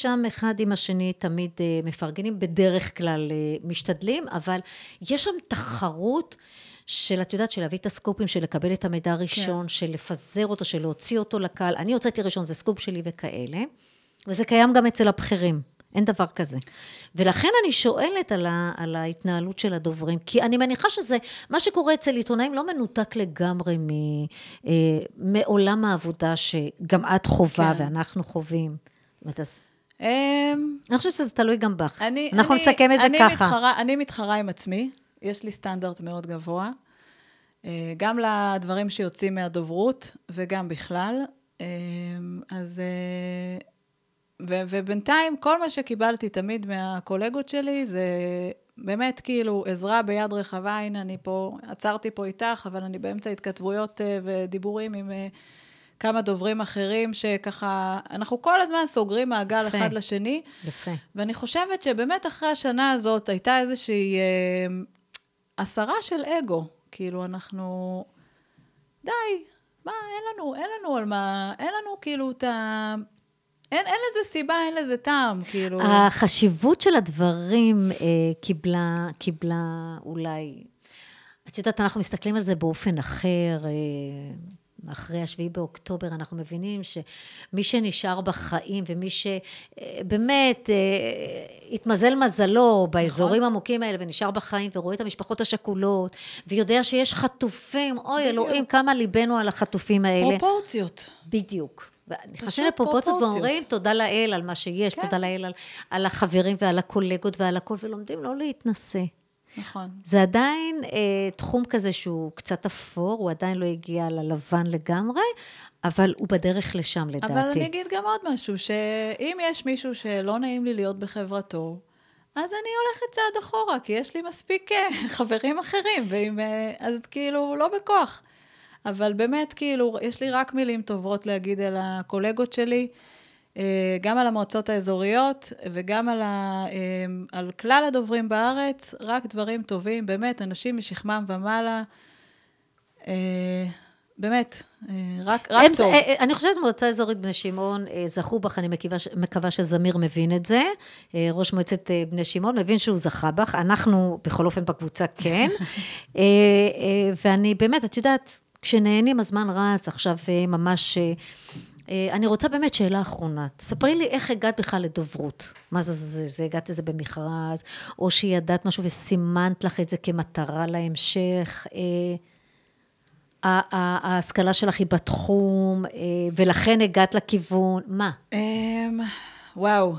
ושם אחד עם השני תמיד מפרגנים, בדרך כלל משתדלים, אבל יש שם תחרות של, את יודעת, של להביא את הסקופים, של לקבל את המידע הראשון, של לפזר אותו, של להוציא אותו לקהל. אני הוצאתי ראשון, זה סקופ שלי וכאלה, וזה קיים גם אצל הבכירים. אין דבר כזה. ולכן אני שואלת על ההתנהלות של הדוברים, כי אני מניחה שזה, מה שקורה אצל עיתונאים לא מנותק לגמרי מעולם העבודה שגם את חובה ואנחנו חווים. אני חושבת שזה תלוי גם בך. אנחנו נסכם את זה ככה. אני מתחרה עם עצמי, יש לי סטנדרט מאוד גבוה, גם לדברים שיוצאים מהדוברות וגם בכלל, אז ובינתיים, כל מה שקיבלתי תמיד מהקולגות שלי, זה באמת כאילו עזרה ביד רחבה, הנה אני פה, עצרתי פה איתך, אבל אני באמצע התכתבויות ודיבורים עם כמה דוברים אחרים, שככה, אנחנו כל הזמן סוגרים מעגל אחד לשני, יפה. ואני חושבת שבאמת אחרי השנה הזאת, הייתה איזושהי הסרה של אגו, כאילו אנחנו, די, מה, אין לנו על מה, אין לנו כאילו את ה... אין לזה סיבה, אין לזה טעם, כאילו. החשיבות של הדברים קיבלה אולי, את יודעת, אנחנו מסתכלים על זה באופן אחר, אחרי 7 באוקטובר, אנחנו מבינים שמי שנשאר בחיים, ומי שבאמת התמזל מזלו באזורים עמוקים האלה, ונשאר בחיים, ורואה את המשפחות השכולות, ויודע שיש חטופים, אוי אלוהים, כמה ליבנו על החטופים האלה. פרופורציות. בדיוק. נכנסים לפרופורציות ואומרים, תודה לאל על מה שיש, תודה לאל על החברים ועל הקולגות ועל הכל, ולומדים לא להתנסה. נכון. זה עדיין תחום כזה שהוא קצת אפור, הוא עדיין לא הגיע ללבן לגמרי, אבל הוא בדרך לשם לדעתי. אבל אני אגיד גם עוד משהו, שאם יש מישהו שלא נעים לי להיות בחברתו, אז אני הולכת צעד אחורה, כי יש לי מספיק חברים אחרים, אז כאילו לא בכוח. אבל באמת, כאילו, יש לי רק מילים טובות להגיד על הקולגות שלי, גם על המועצות האזוריות, וגם על כלל הדוברים בארץ, רק דברים טובים, באמת, אנשים משכמם ומעלה, באמת, רק טוב. אני חושבת מועצה אזורית בני שמעון, זכו בך, אני מקווה שזמיר מבין את זה, ראש מועצת בני שמעון, מבין שהוא זכה בך, אנחנו בכל אופן בקבוצה כן, ואני באמת, את יודעת, כשנהנים הזמן רץ, עכשיו ממש, אני רוצה באמת שאלה אחרונה, תספרי לי איך הגעת בכלל לדוברות, מה זה הגעת לזה במכרז, או שידעת משהו וסימנת לך את זה כמטרה להמשך, ההשכלה שלך היא בתחום, ולכן הגעת לכיוון, מה? וואו,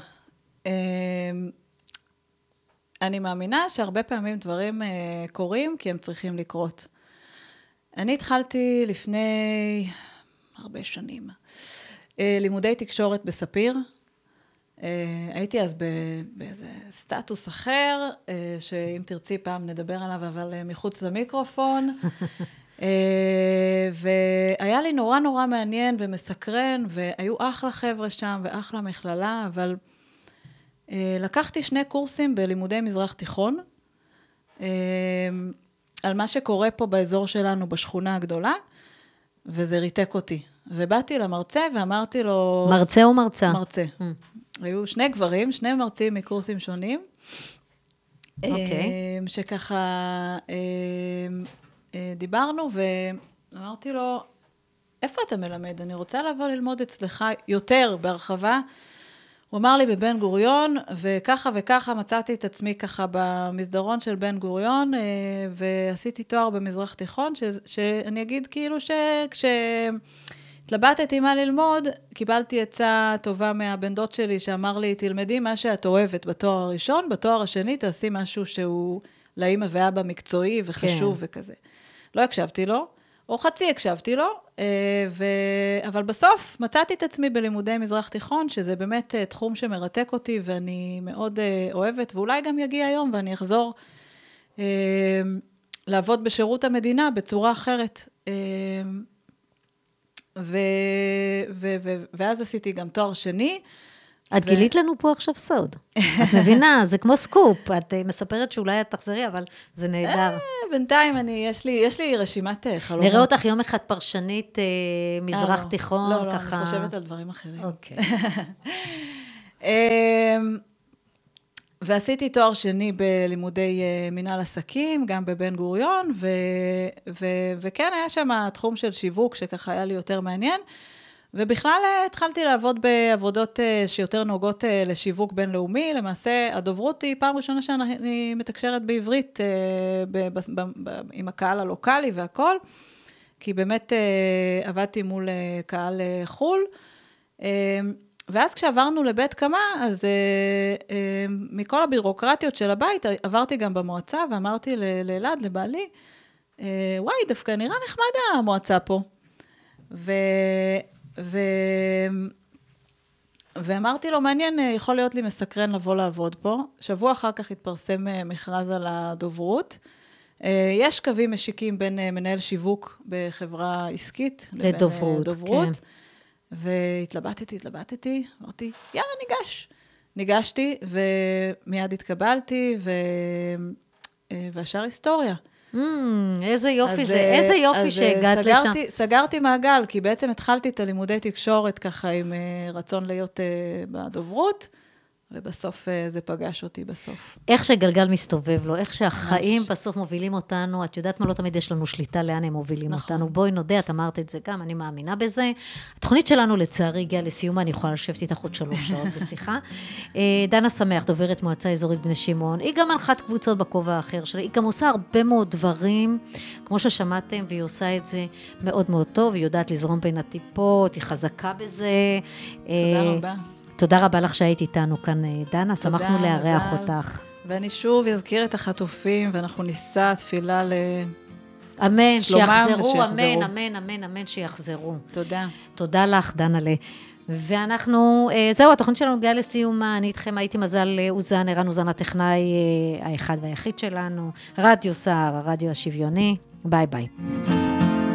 אני מאמינה שהרבה פעמים דברים קורים, כי הם צריכים לקרות. אני התחלתי לפני הרבה שנים, לימודי תקשורת בספיר, הייתי אז באיזה סטטוס אחר, שאם תרצי פעם נדבר עליו, אבל מחוץ למיקרופון, והיה לי נורא נורא מעניין ומסקרן, והיו אחלה חבר'ה שם ואחלה מכללה, אבל לקחתי 2 קורסים בלימודי מזרח תיכון, על מה שקורה פה באזור שלנו בשכונה הגדולה, וזה ריתק אותי. ובאתי למרצה ואמרתי לו... מרצה או מרצה? מרצה. היו 2 גברים, 2 מרצים מקורסים שונים, שככה דיברנו, ואמרתי לו, איפה אתה מלמד? אני רוצה לבוא ללמוד אצלך יותר בהרחבה. הוא אמר לי בבן גוריון, וככה וככה מצאתי את עצמי ככה במסדרון של בן גוריון, ועשיתי תואר במזרח תיכון, שאני אגיד כאילו כשהתלבטתי מה ללמוד, קיבלתי עצה טובה מהבן דוד שלי, שאמר לי, תלמדי מה שאת אוהבת בתואר הראשון, בתואר השני תעשי משהו שהוא לאמא ואבא מקצועי וחשוב וכזה. לא הקשבתי לו, או חצי הקשבתי לו, אבל בסוף מצאתי את עצמי בלימודי מזרח תיכון, שזה באמת תחום שמרתק אותי, ואני מאוד אוהבת, ואולי גם יגיע היום, ואני אחזור לעבוד בשירות המדינה בצורה אחרת. ואז עשיתי גם תואר שני. את גילית לנו פה עכשיו סוד. את מבינה, זה כמו סקופ. את מספרת שאולי את תחזרי, אבל זה נהדר. בינתיים יש לי רשימת חלומות. נראה אותך יום אחד פרשנית מזרח תיכון, לא, ככה. אני חושבת על דברים אחרים. אוקיי. ועשיתי תואר שני בלימודי מנהל עסקים, גם בבן גוריון, וכן היה שם התחום של שיווק, שככה היה לי יותר מעניין, ובכלל התחלתי לעבוד בעבודות שיותר נוגעות לשיווק בינלאומי, למעשה הדוברות היא פעם ראשונה שאני מתקשרת בעברית, עם הקהל הלוקלי והכל, כי באמת עבדתי מול קהל חול, ואז כשעברנו לבית קמה, אז מכל הבירוקרטיות של הבית, עברתי גם במועצה, ואמרתי לאלעד, לבעלי, וואי, דווקא נראה נחמד המועצה פה. ואמרתי לו, מעניין, יכול להיות לי מסקרן לבוא לעבוד פה. שבוע אחר כך התפרסם מכרז על הדוברות. יש קווים משיקים בין מנהל שיווק בחברה עסקית, לדוברות, דוברות. כן. והתלבטתי, אמרתי, יאללה, ניגשתי, ומיד התקבלתי, והשאר היסטוריה. איזה יופי זה, איזה יופי שהגעת לשם. סגרתי מעגל, כי בעצם התחלתי את הלימודי תקשורת ככה עם רצון להיות בדוברות, ובסוף זה פגש אותי בסוף. איך שגלגל מסתובב לו, איך שהחיים בסוף מובילים אותנו, את יודעת מה, לא תמיד יש לנו שליטה לאן הם מובילים אותנו. בואי נודה, את אמרת את זה גם, אני מאמינה בזה. התוכנית שלנו לצערי הגיעה לסיומה, אני יכולה לשבת איתך עוד 3 שעות בשיחה. דנה שמח, דוברת מועצה אזורית בני שמעון, היא גם מנחת קבוצות בכובע האחר שלה, היא גם עושה הרבה מאוד דברים, כמו ששמעתם, והיא עושה את זה מאוד מאוד טוב, היא יודעת לזרום בין הטיפות, היא חזקה בזה. תודה רבה. תודה רבה לך שהיית איתנו כאן, דנה, שמחנו לארח אותך. ואני שוב אזכיר את החטופים, ואנחנו נישא תפילה אמן, שיחזרו, ושיחזרו. אמן, שיחזרו. תודה. תודה לך, דנה'לה. ואנחנו, זהו, התוכנית שלנו הגיעה לסיומה, אני איתכם הייתי מזל אוזן, ערן אוזן הטכנאי האחד והיחיד שלנו, רדיו סער, הרדיו השוויוני, ביי ביי.